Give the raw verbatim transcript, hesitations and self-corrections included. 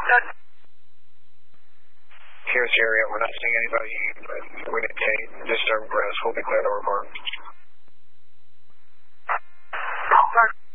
Here's the area. We're not seeing anybody, but we indicate disturbed grass will be cleared over.